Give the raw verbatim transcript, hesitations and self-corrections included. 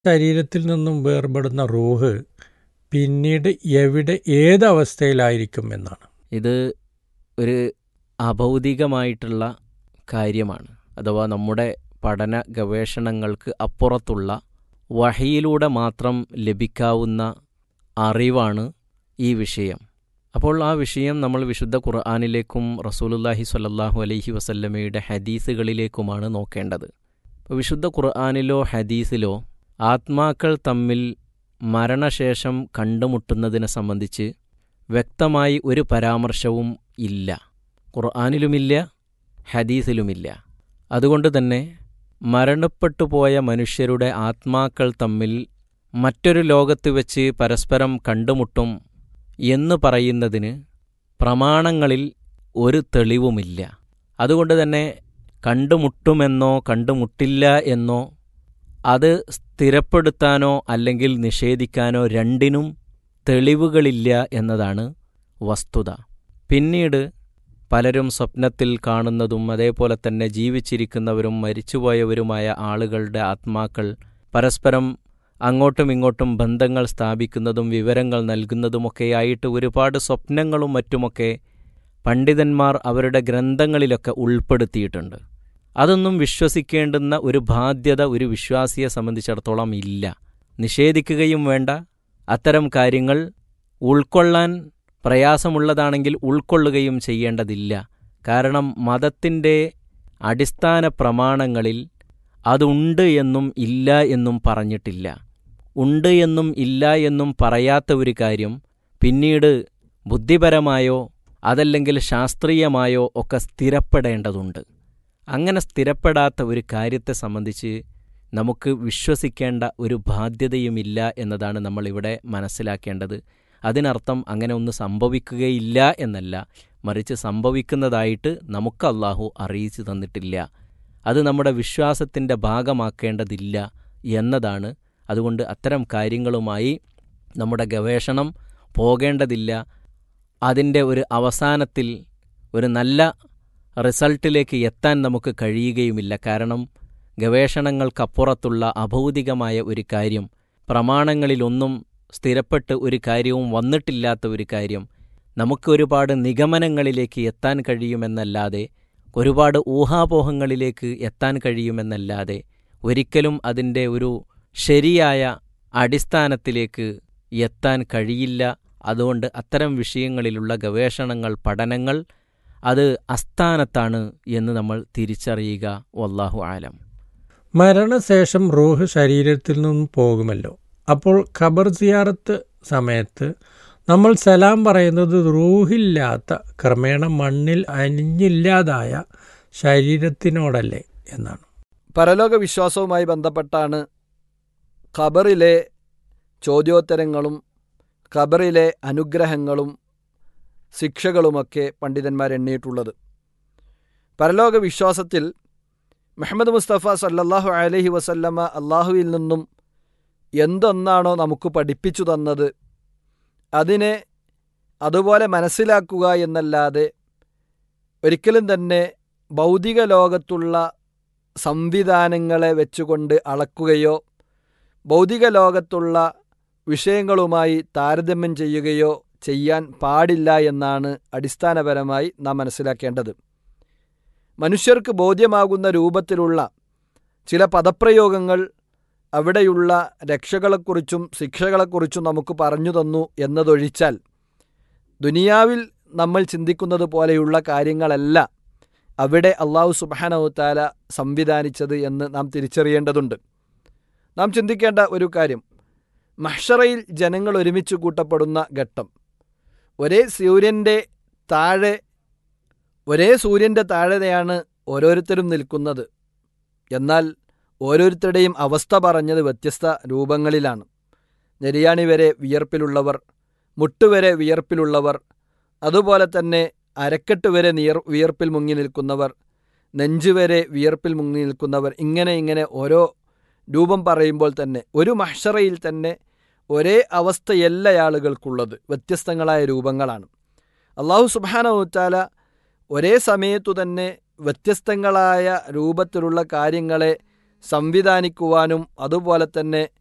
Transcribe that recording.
ശരീരത്തിൽ നിന്നും വേർപെടുന്ന റൂഹ് പിന്നീട് എവിടെ ഏതവസ്ഥയിലായിരിക്കും എന്നാണ്. ഇത് ഒരു അഭൗതികമായിട്ടുള്ള കാര്യമാണ്. അഥവാ നമ്മുടെ പഠന ഗവേഷണങ്ങൾക്ക് അപ്പുറത്തുള്ള വഹിയിലൂടെ മാത്രം ലഭിക്കാവുന്ന അറിവാണ് ഈ വിഷയം. അപ്പോൾ ആ വിഷയം നമ്മൾ വിശുദ്ധ ഖുർആനിലേക്കും റസൂലുള്ളാഹി സ്വല്ലല്ലാഹു അലൈഹി വസല്ലമയുടെ ഹദീസുകളിലേക്കുമാണ് നോക്കേണ്ടത്. അപ്പോൾ വിശുദ്ധ ഖുർആനിലോ ഹദീസിലോ ആത്മാക്കൾ തമ്മിൽ മരണശേഷം കണ്ടുമുട്ടുന്നതിനെ സംബന്ധിച്ച് വ്യക്തമായി ഒരു പരാമർശവും ഇല്ല. ഖുർആനിലുമില്ല, ഹദീസിലുമില്ല. അതുകൊണ്ട് തന്നെ മരണപ്പെട്ടു പോയ മനുഷ്യരുടെ ആത്മാക്കൾ തമ്മിൽ മറ്റൊരു ലോകത്ത് വെച്ച് പരസ്പരം കണ്ടുമുട്ടും എന്ന് പറയുന്നതിന് പ്രമാണങ്ങളിൽ ഒരു തെളിവുമില്ല. അതുകൊണ്ട് തന്നെ കണ്ടുമുട്ടുമെന്നോ കണ്ടുമുട്ടില്ല എന്നോ അത് സ്ഥിരപ്പെടുത്താനോ അല്ലെങ്കിൽ നിഷേധിക്കാനോ രണ്ടിനും തെളിവുകളില്ല എന്നതാണ് വസ്തുത. പിന്നീട് പലരും സ്വപ്നത്തിൽ കാണുന്നതും അതേപോലെ തന്നെ ജീവിച്ചിരിക്കുന്നവരും മരിച്ചുപോയവരുമായ ആളുകളുടെ ആത്മാക്കൾ പരസ്പരം അങ്ങോട്ടും ഇങ്ങോട്ടും ബന്ധങ്ങൾ സ്ഥാപിക്കുന്നതും വിവരങ്ങൾ നൽകുന്നതുമൊക്കെയായിട്ട് ഒരുപാട് സ്വപ്നങ്ങളും മറ്റുമൊക്കെ പണ്ഡിതന്മാർ അവരുടെ ഗ്രന്ഥങ്ങളിലൊക്കെ ഉൾപ്പെടുത്തിയിട്ടുണ്ട്. അതൊന്നും വിശ്വസിക്കേണ്ടുന്ന ഒരു ബാധ്യത ഒരു വിശ്വാസിയെ സംബന്ധിച്ചിടത്തോളം ഇല്ല. നിഷേധിക്കുകയും വേണ്ട. അത്തരം കാര്യങ്ങൾ ഉൾക്കൊള്ളാൻ പ്രയാസമുള്ളതാണെങ്കിൽ ഉൾക്കൊള്ളുകയും ചെയ്യേണ്ടതില്ല. കാരണം മതത്തിൻ്റെ അടിസ്ഥാന പ്രമാണങ്ങളിൽ അതുണ്ട് എന്നും ഇല്ല എന്നും പറഞ്ഞിട്ടില്ല. ഉണ്ട് എന്നും ഇല്ല എന്നും പറയാത്ത ഒരു കാര്യം പിന്നീട് ബുദ്ധിപരമായോ അതല്ലെങ്കിൽ ശാസ്ത്രീയമായോ ഒക്കെ സ്ഥിരപ്പെടേണ്ടതുണ്ട്. അങ്ങനെ സ്ഥിരപ്പെടാത്ത ഒരു കാര്യത്തെ സംബന്ധിച്ച് നമുക്ക് വിശ്വസിക്കേണ്ട ഒരു ബാധ്യതയുമില്ല എന്നതാണ് നമ്മളിവിടെ മനസ്സിലാക്കേണ്ടത്. അതിനർത്ഥം അങ്ങനെ ഒന്ന് സംഭവിക്കുകയില്ല എന്നല്ല, മറിച്ച് സംഭവിക്കുന്നതായിട്ട് നമുക്ക് അല്ലാഹു അറിയിച്ചു തന്നിട്ടില്ല. അത് നമ്മുടെ വിശ്വാസത്തിൻ്റെ ഭാഗമാക്കേണ്ടതില്ല എന്നതാണ്. അതുകൊണ്ട് അത്തരം കാര്യങ്ങളുമായി നമ്മുടെ ഗവേഷണം പോകേണ്ടതില്ല. അതിൻ്റെ ഒരു അവസാനത്തിൽ ഒരു നല്ല റിസൾട്ടിലേക്ക് എത്താൻ നമുക്ക് കഴിയുകയുമില്ല. കാരണം ഗവേഷണങ്ങൾക്കപ്പുറത്തുള്ള അഭൗതികമായ ഒരു കാര്യം, പ്രമാണങ്ങളിലൊന്നും സ്ഥിരപ്പെട്ട് ഒരു കാര്യവും വന്നിട്ടില്ലാത്ത ഒരു കാര്യം, നമുക്ക് ഒരുപാട് നിഗമനങ്ങളിലേക്ക് എത്താൻ കഴിയുമെന്നല്ലാതെ ഒരുപാട് ഊഹാപോഹങ്ങളിലേക്ക് എത്താൻ കഴിയുമെന്നല്ലാതെ ഒരിക്കലും അതിൻ്റെ ഒരു ശരിയായ അടിസ്ഥാനത്തിലേക്ക് എത്താൻ കഴിയില്ല. അതുകൊണ്ട് അത്തരം വിഷയങ്ങളിലുള്ള ഗവേഷണങ്ങൾ, പഠനങ്ങൾ അത് അസ്ഥാനത്താണ് എന്ന് നമ്മൾ തിരിച്ചറിയുക. വല്ലാഹു ആലം. മരണശേഷം റൂഹ് ശരീരത്തിൽ നിന്നും പോകുമല്ലോ. അപ്പോൾ ഖബർ സിയാറത്ത് സമയത്ത് നമ്മൾ സലാം പറയുന്നത് റൂഹില്ലാത്ത ക്രമേണ മണ്ണിൽ അനിഞ്ഞില്ലാതായ ശരീരത്തിനോടല്ലേ എന്നാണ്. പരലോക വിശ്വാസവുമായി ബന്ധപ്പെട്ടാണ് ഖബറിലെ ചോദ്യോത്തരങ്ങളും ഖബറിലെ അനുഗ്രഹങ്ങളും ശിക്ഷകളുമൊക്കെ പണ്ഡിതന്മാർ എണ്ണിയിട്ടുള്ളത്. പരലോക വിശ്വാസത്തിൽ മുഹമ്മദ് മുസ്തഫ സല്ലല്ലാഹു അലൈഹി വസല്ലമ അള്ളാഹുവിൽ നിന്നും എന്തൊന്നാണോ നമുക്ക് പഠിപ്പിച്ചു തന്നത് അതിനെ അതുപോലെ മനസ്സിലാക്കുക എന്നല്ലാതെ ഒരിക്കലും തന്നെ ഭൗതിക ലോകത്തുള്ള സംവിധാനങ്ങളെ വെച്ചുകൊണ്ട് അളക്കുകയോ ഭൗതിക ലോകത്തുള്ള വിഷയങ്ങളുമായി താരതമ്യം ചെയ്യുകയോ ചെയ്യാൻ പാടില്ല എന്നാണ് അടിസ്ഥാനപരമായി നാം മനസ്സിലാക്കേണ്ടത്. മനുഷ്യർക്ക് ബോധ്യമാകുന്ന രൂപത്തിലുള്ള ചില പദപ്രയോഗങ്ങൾ അവിടെയുള്ള രക്ഷകളെക്കുറിച്ചും ശിക്ഷകളെക്കുറിച്ചും നമുക്ക് പറഞ്ഞു തന്നു എന്നതൊഴിച്ചാൽ ദുനിയാവിൽ നമ്മൾ ചിന്തിക്കുന്നത് പോലെയുള്ള കാര്യങ്ങളല്ല അവിടെ അള്ളാഹു സുബ്ഹാനഹു വ തആല സംവിധാനിച്ചത് എന്ന് നാം തിരിച്ചറിയേണ്ടതുണ്ട്. നാം ചിന്തിക്കേണ്ട ഒരു കാര്യം, മഹ്ശറയിൽ ജനങ്ങൾ ഒരുമിച്ച് കൂട്ടപ്പെടുന്ന ഘട്ടം, ഒരേ സൂര്യൻ്റെ താഴെ ഒരേ സൂര്യൻ്റെ താഴെയാണ് ഓരോരുത്തരും നിൽക്കുന്നത്. എന്നാൽ ഓരോരുത്തരുടെയും അവസ്ഥ പറഞ്ഞത് വ്യത്യസ്ത രൂപങ്ങളിലാണ്. നെരിയാണി വരെ വിയർപ്പിലുള്ളവർ, മുട്ടുവരെ വിയർപ്പിലുള്ളവർ, അതുപോലെ തന്നെ അരക്കെട്ട് വരെ നിയർ വിയർപ്പിൽ മുങ്ങി നിൽക്കുന്നവർ, നെഞ്ച് വരെ വിയർപ്പിൽ മുങ്ങി നിൽക്കുന്നവർ, ഇങ്ങനെ ഇങ്ങനെ ഓരോ രൂപം പറയുമ്പോൾ തന്നെ ഒരു മഹ്ശറയിൽ തന്നെ ഒരേ അവസ്ഥയല്ല ആളുകൾക്കുള്ളത്, വ്യത്യസ്തങ്ങളായ രൂപങ്ങളാണ്. അല്ലാഹു സുബ്ഹാനഹു വ തആല ഒരേ സമയത്തു തന്നെ വ്യത്യസ്തങ്ങളായ രൂപത്തിലുള്ള കാര്യങ്ങളെ സംവിധാനിക്കുവാനും അതുപോലെ തന്നെ